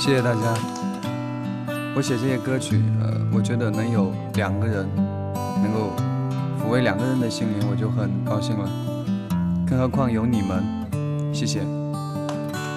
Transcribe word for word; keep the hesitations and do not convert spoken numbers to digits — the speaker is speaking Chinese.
谢谢大家。我写这些歌曲，呃，我觉得能有两个人能够抚慰两个人的心灵，我就很高兴了。更何况有你们，谢谢。